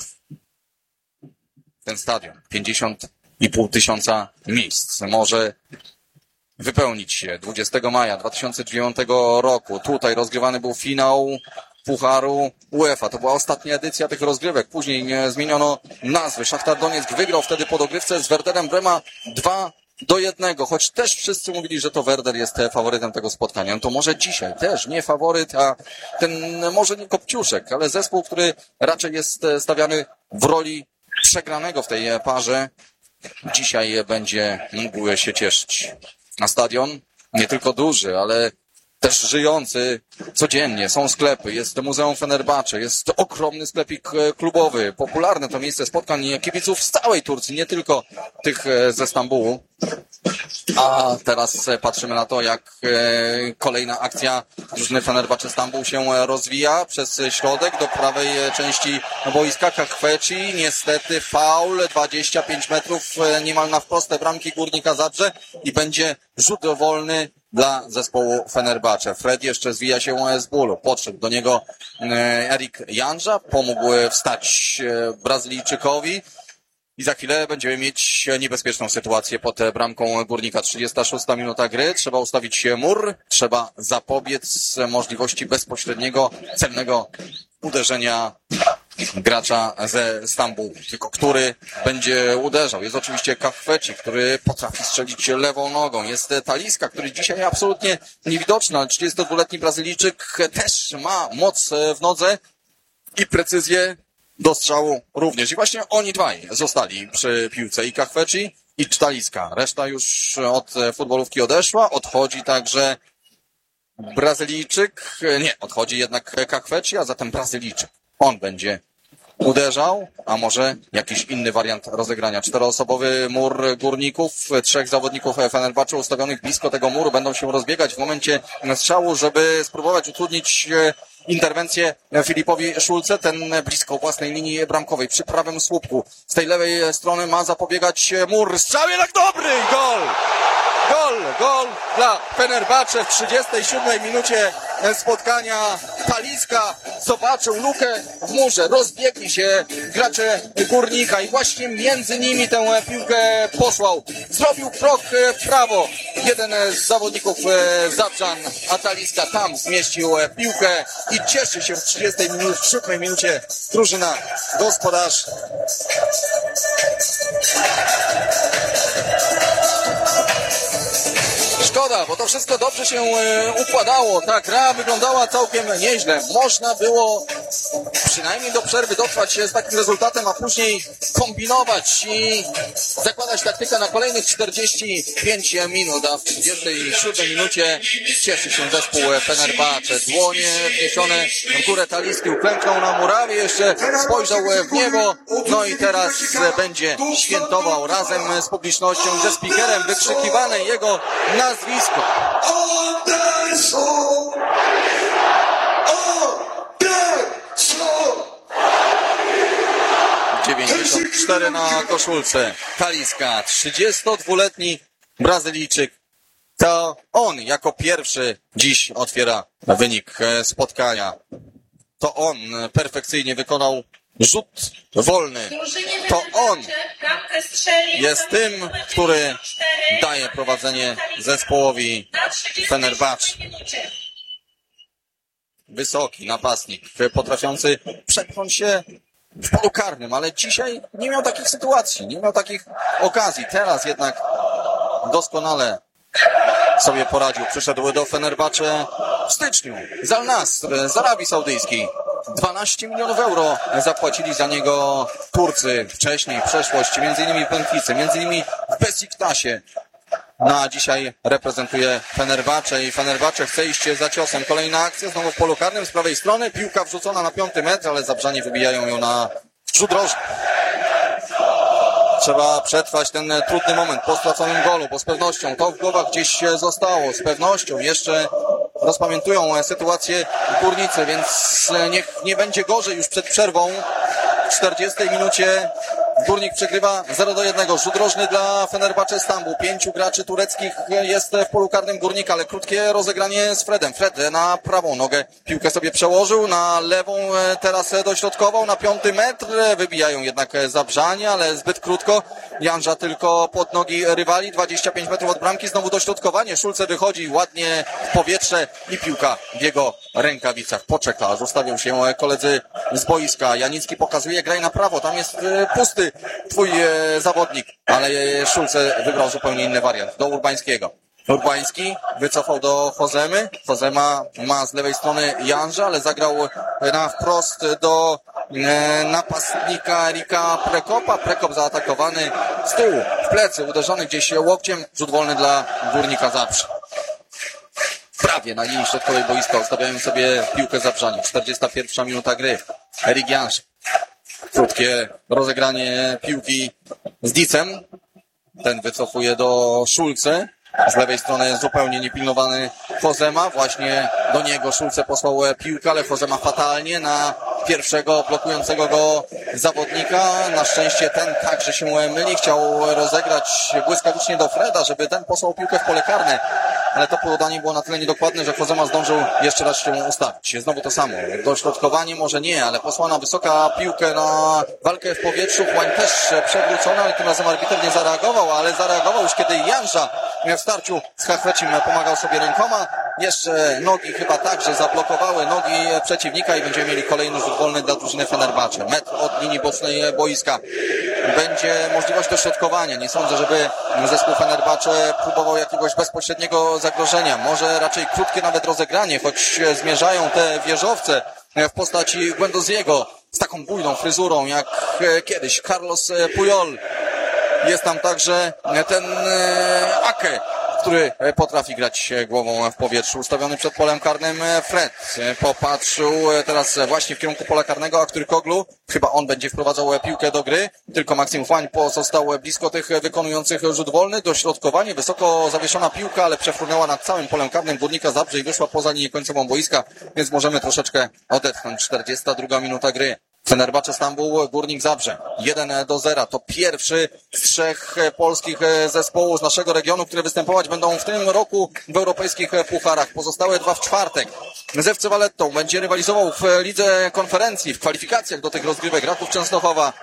A: Ten stadion, pięćdziesiąt i pół tysiąca miejsc, może wypełnić się dwudziestego maja dwa tysiące dziewiątego roku. Tutaj rozgrywany był finał Pucharu UEFA. To była ostatnia edycja tych rozgrywek. Później zmieniono nazwy. Szachtar Donieck wygrał wtedy po dogrywce z Werderem Brema dwa do jednego, choć też wszyscy mówili, że to Werder jest faworytem tego spotkania. No to może dzisiaj też nie faworyt, a ten może nie Kopciuszek, ale zespół, który raczej jest stawiany w roli przegranego w tej parze, dzisiaj będzie mógł się cieszyć. A stadion nie tylko duży, ale też żyjący codziennie. Są sklepy, jest Muzeum Fenerbahce, jest ogromny sklepik klubowy. Popularne to miejsce spotkań kibiców z całej Turcji, nie tylko tych ze Stambułu. A teraz patrzymy na to, jak kolejna akcja drużyny Fenerbahce Stambuł się rozwija przez środek do prawej części boiska. Kachweci, niestety faul, dwadzieścia pięć metrów niemal na wprost bramki Górnika Zabrze i będzie rzut wolny dla zespołu Fenerbahce. Fred jeszcze zwija się z bólu. Podszedł do niego Erik Janża, pomógł wstać Brazylijczykowi i za chwilę będziemy mieć niebezpieczną sytuację pod bramką Górnika. trzydziesta szósta minuta gry. Trzeba ustawić mur, trzeba zapobiec możliwości bezpośredniego, celnego uderzenia gracza ze Stambułu, tylko który będzie uderzał. Jest oczywiście Kachweci, który potrafi strzelić lewą nogą. Jest Taliska, który dzisiaj absolutnie niewidoczny, ale trzydziestodwuletni Brazylijczyk też ma moc w nodze i precyzję do strzału również. I właśnie oni dwaj zostali przy piłce, i Kachweci, i Taliska. Reszta już od futbolówki odeszła. Odchodzi także Brazylijczyk. Nie, odchodzi jednak Kachweci, a zatem Brazylijczyk. On będzie uderzał, a może jakiś inny wariant rozegrania. Czteroosobowy mur Górników, trzech zawodników Fenerbahce ustawionych blisko tego muru będą się rozbiegać w momencie strzału, żeby spróbować utrudnić interwencję Filipowi Szulce, ten blisko własnej linii bramkowej, przy prawym słupku. Z tej lewej strony ma zapobiegać Mur. Strzał jednak dobry! Gol! Gol! Gol dla Fenerbahce w trzydziestej siódmej minucie spotkania. Talisca zobaczył lukę w murze, rozbiegli się gracze Górnika i właśnie między nimi tę piłkę posłał. Zrobił krok w prawo. Jeden z zawodników Zabrzan, a Talisca tam zmieścił piłkę i cieszy się w trzydziestej siódmej minucie drużyna gospodarz. Szkoda, bo to wszystko dobrze się e, układało. Ta gra wyglądała całkiem nieźle. Można było przynajmniej do przerwy dotrwać z takim rezultatem, a później kombinować i zakładać taktykę na kolejnych czterdzieści pięć minut, a w trzydziestej siódmej minucie cieszy się zespół Fenerbahce. Dłonie wniesione w górę Taliski, uklęknął na murawie, jeszcze spojrzał w niebo, no i teraz będzie świętował razem z publicznością, ze speakerem, wykrzykiwane jego nazwisko. dziewięćdziesiąt cztery na koszulce. Talisca, trzydziestodwuletni Brazylijczyk. To on jako pierwszy dziś otwiera wynik spotkania. To on perfekcyjnie wykonał rzut wolny. To on jest tym, który daje prowadzenie zespołowi Fenerbahce. Wysoki napastnik, potrafiący przepchnąć się w polu karnym, ale dzisiaj nie miał takich sytuacji, nie miał takich okazji. Teraz jednak doskonale sobie poradził. Przyszedł do Fenerbahce w styczniu z Al Nassr z Arabii Saudyjskiej. dwanaście milionów euro zapłacili za niego Turcy wcześniej, w przeszłości, między innymi w Benficy, między innymi w Besiktasie. No a dzisiaj reprezentuje Fenerbahce i Fenerbahce chce iść za ciosem. Kolejna akcja, znowu w polu karnym z prawej strony. Piłka wrzucona na piąty metr, ale Zabrzanie wybijają ją na rzut rożny. Trzeba przetrwać ten trudny moment po straconym golu, bo z pewnością to w głowach gdzieś zostało. Z pewnością jeszcze rozpamiętują sytuację Górnicy, więc niech nie będzie gorzej już przed przerwą. W czterdziestej minucie Górnik przegrywa zero do jednego. Rzut rożny dla Fenerbahce Stambuł. Pięciu graczy tureckich jest w polu karnym Górnika, ale krótkie rozegranie z Fredem. Fred na prawą nogę piłkę sobie przełożył, na lewą teraz dośrodkował, na piąty metr. Wybijają jednak Zabrzanie, ale zbyt krótko. Janża tylko pod nogi rywali. dwadzieścia pięć metrów od bramki. Znowu dośrodkowanie. Szulce wychodzi ładnie w powietrze i piłka w jego rękawicach. Poczeka, aż ustawią się koledzy z boiska. Janicki pokazuje, graj na prawo. Tam jest pusty twój e, zawodnik, ale Szulce wybrał zupełnie inny wariant. Do Urbańskiego. Urbański wycofał do Hozemy. Hozema ma z lewej strony Janża, ale zagrał na wprost do e, napastnika Erika Prekopa. Prekop zaatakowany z tyłu, w plecy, uderzony gdzieś łokciem. Rzut wolny dla Górnika Zabrze. Prawie na linii środkowej boiska ustawiają sobie piłkę Zabrzanie. czterdziesta pierwsza minuta gry. Erik Janż. Krótkie rozegranie piłki z Dicem. Ten wycofuje do Szulce. Z lewej strony zupełnie niepilnowany Hozema. Właśnie do niego Szulce posłał piłkę, ale Hozema fatalnie na pierwszego blokującego go zawodnika. Na szczęście ten także się myli. Chciał rozegrać błyskawicznie do Freda, żeby ten posłał piłkę w pole karne. Ale to podanie było na tyle niedokładne, że Hozema zdążył jeszcze raz się ustawić. Znowu to samo. Dośrodkowanie może nie, ale posłana wysoka piłkę na walkę w powietrzu. Chłań też przewrócona, ale tym razem arbiter nie zareagował, ale zareagował już kiedy Janża w starciu z Hachrecim pomagał sobie rękoma. Jeszcze nogi chyba także zablokowały nogi przeciwnika i będziemy mieli kolejny rzut wolny dla drużyny Fenerbahce. Metr od linii bocznej boiska. Będzie możliwość dośrodkowania. Nie sądzę, żeby zespół Fenerbahce próbował jakiegoś bezpośredniego zagrożenia. Może raczej krótkie nawet rozegranie, choć zmierzają te wieżowce w postaci Guendouziego z taką bujną fryzurą jak kiedyś Carlos Puyol. Jest tam także ten Ake, który potrafi grać głową w powietrzu. Ustawiony przed polem karnym Fred popatrzył teraz właśnie w kierunku pola karnego, a który Koglu, chyba on będzie wprowadzał piłkę do gry, tylko Maksim Chłań pozostał blisko tych wykonujących rzut wolny. Dośrodkowanie, wysoko zawieszona piłka, ale przefrunęła nad całym polem karnym Górnika Zabrze i wyszła poza linię końcową boiska, więc możemy troszeczkę odetchnąć. czterdziesta druga minuta gry. Fenerbahce Stambuł, Górnik Zabrze. jeden do zera. To pierwszy z trzech polskich zespołów z naszego regionu, które występować będą w tym roku w europejskich pucharach. Pozostałe dwa w czwartek. Z F C Valletta będzie rywalizował w lidze konferencji, w kwalifikacjach do tych rozgrywek Raków Częstochowa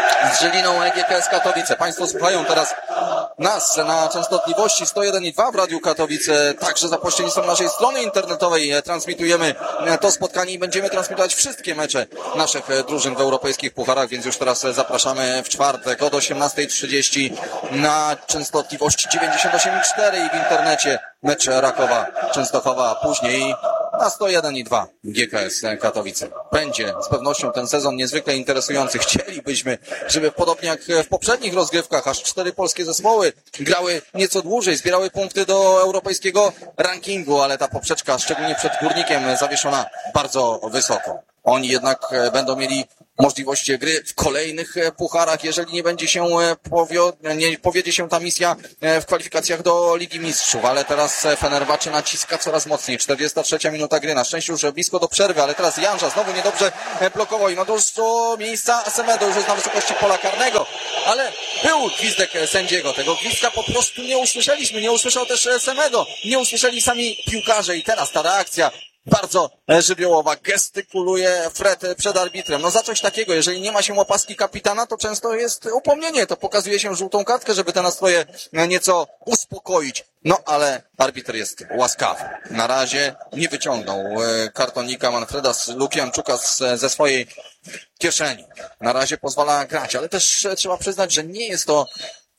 A: z Żeliną G K S Katowice. Państwo słuchają teraz nas na częstotliwości sto jeden i dwa w Radiu Katowice, także za pośrednictwem naszej strony internetowej transmitujemy to spotkanie i będziemy transmitować wszystkie mecze naszych drużyn w europejskich pucharach, więc już teraz zapraszamy w czwartek od osiemnasta trzydzieści na częstotliwości dziewięćdziesiąt osiem i cztery i w internecie mecz Rakowa Częstochowa, a później na sto jeden i dwa G K S Katowice. Będzie z pewnością ten sezon niezwykle interesujący. Chcielibyśmy, żeby podobnie jak w poprzednich rozgrywkach aż cztery polskie zespoły grały nieco dłużej, zbierały punkty do europejskiego rankingu, ale ta poprzeczka, szczególnie przed Górnikiem, zawieszona bardzo wysoko. Oni jednak będą mieli możliwość gry w kolejnych pucharach, jeżeli nie będzie się powio- nie powiedzie się ta misja w kwalifikacjach do Ligi Mistrzów, ale teraz Fenerbahce naciska coraz mocniej. czterdziesta trzecia minuta gry, na szczęście już blisko do przerwy, ale teraz Janża znowu niedobrze blokował i ma dużo miejsca. Semedo już jest na wysokości pola karnego, ale był gwizdek sędziego. Tego gwizdka po prostu nie usłyszeliśmy, nie usłyszał też Semedo, nie usłyszeli sami piłkarze i teraz ta reakcja bardzo żywiołowa, gestykuluje Fred przed arbitrem. No za coś takiego, jeżeli nie ma się opaski kapitana, to często jest upomnienie, to pokazuje się żółtą kartkę, żeby te nastroje nieco uspokoić. No ale arbitr jest łaskawy. Na razie nie wyciągnął kartonika Manfreda Lukianczuka ze swojej kieszeni. Na razie pozwala grać, ale też trzeba przyznać, że nie jest to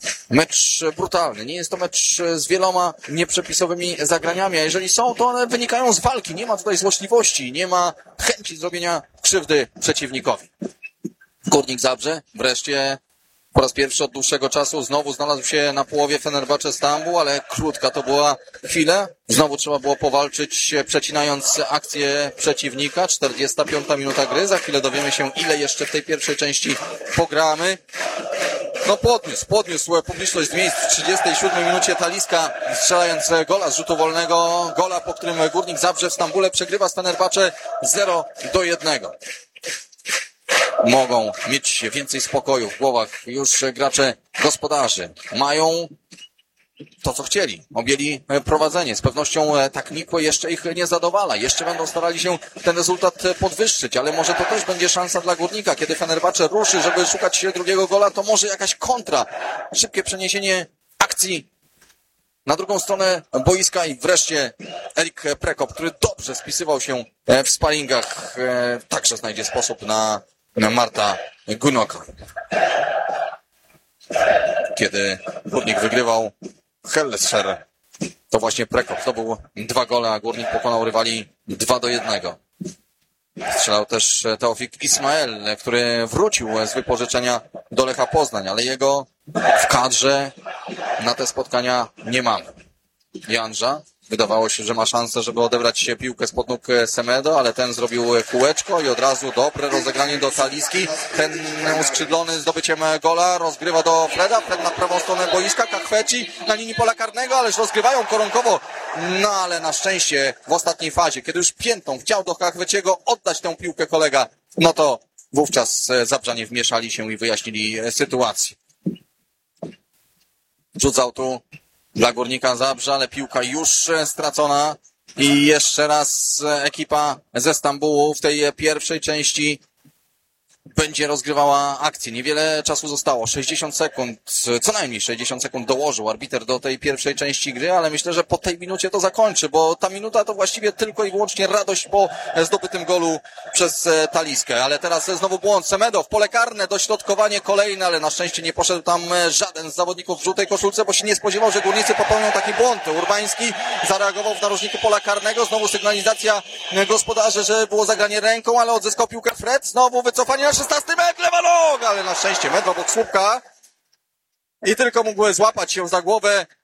A: mecz brutalny, nie jest to mecz z wieloma nieprzepisowymi zagraniami, a jeżeli są, to one wynikają z walki. Nie ma tutaj złośliwości, nie ma chęci zrobienia krzywdy przeciwnikowi. Górnik Zabrze wreszcie po raz pierwszy od dłuższego czasu znowu znalazł się na połowie Fenerbahce Stambuł, ale krótka to była chwila. Znowu trzeba było powalczyć, przecinając akcję przeciwnika. czterdziesta piąta minuta gry. Za chwilę dowiemy się, ile jeszcze w tej pierwszej części pogramy. No podniósł, podniósł publiczność z miejsc w trzydziestej siódmej minucie Taliska, strzelając gola z rzutu wolnego, gola, po którym Górnik Zabrze w Stambule przegrywa z Fenerbahce zero do jednego. Mogą mieć więcej spokoju w głowach już gracze gospodarzy. Mają to, co chcieli. Objęli prowadzenie. Z pewnością tak nikłe jeszcze ich nie zadowala. Jeszcze będą starali się ten rezultat podwyższyć, ale może to też będzie szansa dla Górnika. Kiedy Fenerbahce ruszy, żeby szukać drugiego gola, to może jakaś kontra. Szybkie przeniesienie akcji na drugą stronę boiska i wreszcie Erik Prekop, który dobrze spisywał się w sparingach, także znajdzie sposób na, na Marta Gunoka. Kiedy Górnik wygrywał Hellescher, to właśnie Prekop zdobył dwa gole, a Górnik pokonał rywali dwa do jednego. Strzelał też Teofik Ismael, który wrócił z wypożyczenia do Lecha Poznań, ale jego w kadrze na te spotkania nie mamy. Janża wydawało się, że ma szansę, żeby odebrać się piłkę spod nóg Semedo, ale ten zrobił kółeczko i od razu dobre rozegranie do Taliski. Ten uskrzydlony zdobyciem gola rozgrywa do Freda. Fred na prawą stronę boiska, Kakweci na linii pola karnego, ależ rozgrywają koronkowo. No ale na szczęście w ostatniej fazie, kiedy już piętą chciał do Kakweciego oddać tę piłkę kolega, no to wówczas Zabrzanie wmieszali się i wyjaśnili sytuację. Rzucał tu dla Górnika Zabrze, ale piłka już stracona i jeszcze raz ekipa ze Stambułu w tej pierwszej części będzie rozgrywała akcję. Niewiele czasu zostało, sześćdziesiąt sekund, co najmniej sześćdziesiąt sekund dołożył arbiter do tej pierwszej części gry, ale myślę, że po tej minucie to zakończy, bo ta minuta to właściwie tylko i wyłącznie radość po zdobytym golu przez Taliskę. Ale teraz znowu błąd Semedo w pole karne, dośrodkowanie kolejne, ale na szczęście nie poszedł tam żaden z zawodników w żółtej koszulce, bo się nie spodziewał, że Górnicy popełnią taki błąd. Urbański zareagował w narożniku pola karnego, znowu sygnalizacja gospodarzy, że było zagranie ręką, ale odzyskał piłkę Fred, znowu wycofanie na szesnasty metr, lewa noga, ale na szczęście metr obok słupka i tylko mógł złapać się za głowę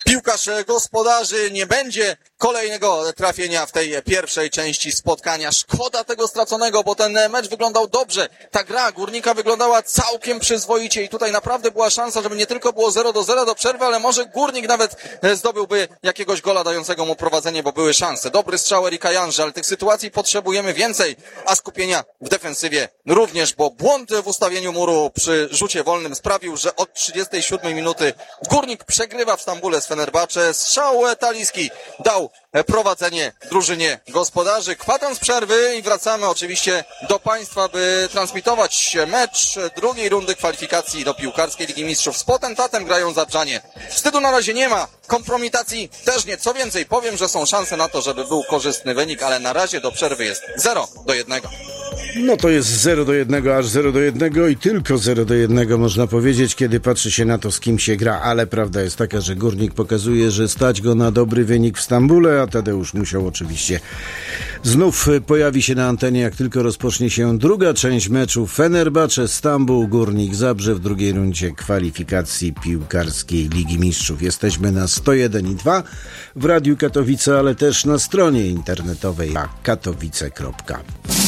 A: Piłkarz gospodarzy, nie będzie kolejnego trafienia w tej pierwszej części spotkania. Szkoda tego straconego, bo ten mecz wyglądał dobrze. Ta gra Górnika wyglądała całkiem przyzwoicie i tutaj naprawdę była szansa, żeby nie tylko było zero do zera do przerwy, ale może Górnik nawet zdobyłby jakiegoś gola dającego mu prowadzenie, bo były szanse. Dobry strzał Erika Janży, ale tych sytuacji potrzebujemy więcej, a skupienia w defensywie również, bo błąd w ustawieniu muru przy rzucie wolnym sprawił, że od trzydziestej siódmej minuty Górnik przegrywa w Stambule z Fenerbahce. Strzał Taliski dał prowadzenie drużynie gospodarzy. Kwadrans przerwy i wracamy oczywiście do Państwa, by transmitować mecz drugiej rundy kwalifikacji do Piłkarskiej Ligi Mistrzów. Z Potentatem grają Zabrzanie. Wstydu na razie nie ma, kompromitacji też nie. Co więcej, powiem, że są szanse na to, żeby był korzystny wynik, ale na razie do przerwy jest zero do jednego.
B: No to jest zero do jednego, aż zero do jednego i tylko zero do jednego można powiedzieć, kiedy patrzy się na to, z kim się gra, ale prawda jest taka, że Górnik pokazuje, że stać go na dobry wynik w Stambule, a Tadeusz Musiał oczywiście znów pojawi się na antenie, jak tylko rozpocznie się druga część meczu Fenerbahce Stambuł Górnik Zabrze w drugiej rundzie kwalifikacji Piłkarskiej Ligi Mistrzów. Jesteśmy na sto jeden i dwa w Radiu Katowice, ale też na stronie internetowej katowice kropka com.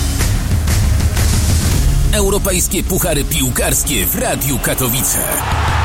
C: Europejskie puchary piłkarskie w Radiu Katowice.